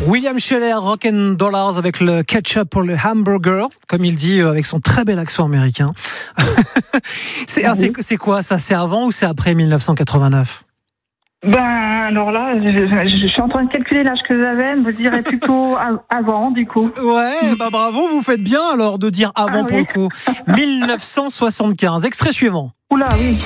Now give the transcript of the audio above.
William Scheller, Rock and Dollars avec le ketchup pour le hamburger, comme il dit avec son très bel accent américain. C'est quoi ça? C'est avant ou c'est après 1989? Alors là, je suis en train de calculer l'âge que j'avais, je dirais plutôt avant, du coup. Ouais, bravo, vous faites bien alors de dire avant pour le coup. 1975, extrait suivant. Oula, oui.